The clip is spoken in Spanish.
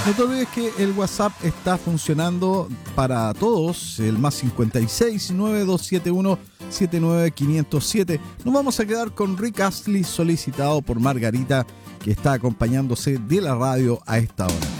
No te olvides que el WhatsApp está funcionando para todos, el más 56 9271 79507. Nos vamos a quedar con Rick Astley, solicitado por Margarita, que está acompañándose de la radio a esta hora.